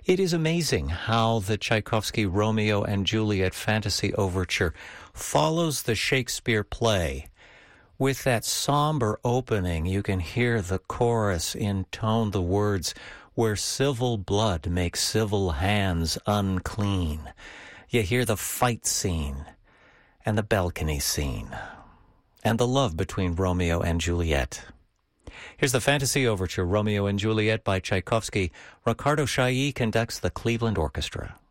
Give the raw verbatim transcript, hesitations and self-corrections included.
It is amazing how the Tchaikovsky Romeo and Juliet Fantasy Overture follows the Shakespeare play. With that somber opening, you can hear the chorus intone the words, "Where civil blood makes civil hands unclean." You hear the fight scene and the balcony scene and the love between Romeo and Juliet. Here's the Fantasy Overture, Romeo and Juliet by Tchaikovsky. Ricardo Chailly conducts the Cleveland Orchestra.